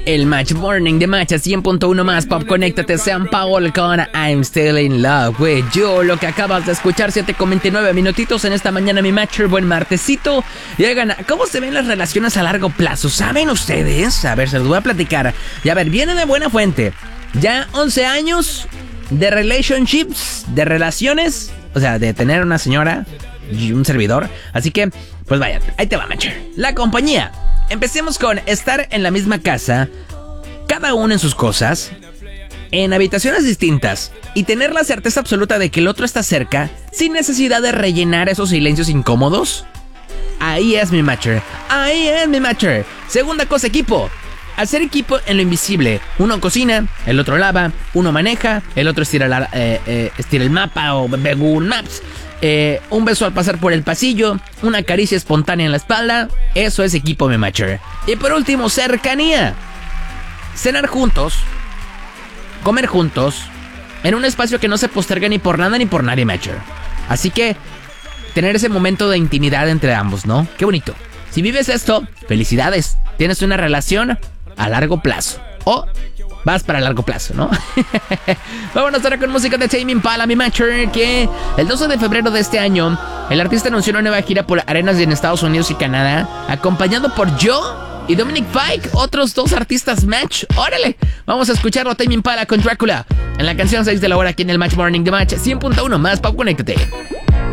El Match Morning de Match a 100.1 más Pop. Conéctate, Sean Paul con I'm Still in Love with You. Lo que acabas de escuchar, 7:29 minutitos en esta mañana, mi Matcher. Buen martesito. Y oigan, ¿cómo se ven las relaciones a largo plazo? ¿Saben ustedes? A ver, se los voy a platicar. Y a ver, viene de buena fuente. Ya 11 años de relationships, de relaciones, o sea, de tener una señora y un servidor. Así que, pues vaya, ahí te va, Matcher. La compañía. Empecemos con estar en la misma casa, cada uno en sus cosas, en habitaciones distintas, y tener la certeza absoluta de que el otro está cerca, sin necesidad de rellenar esos silencios incómodos. Ahí es mi Matcher. Ahí es mi Matcher. Segunda cosa, equipo. Hacer equipo en lo invisible. Uno cocina, el otro lava, uno maneja, el otro estira el mapa o Google Maps. Un beso al pasar por el pasillo, una caricia espontánea en la espalda. Eso es equipo, mi Matcher. Y por último, cercanía. Cenar juntos, comer juntos, en un espacio que no se posterga ni por nada ni por nadie, Matcher. Así que tener ese momento de intimidad entre ambos, ¿no? Qué bonito. Si vives esto, felicidades. Tienes una relación a largo plazo. O vas para largo plazo, ¿no? Vámonos ahora con música de Tame Impala, mi Matcher, que el 12 de febrero de este año, el artista anunció una nueva gira por arenas en Estados Unidos y Canadá, acompañado por Joe y Dominic Fike, otros dos artistas Match. ¡Órale! Vamos a escucharlo, Tame Impala con Drácula, en la canción 6 de la hora aquí en el Match Morning de Match 100.1 más Pop. Conéctate.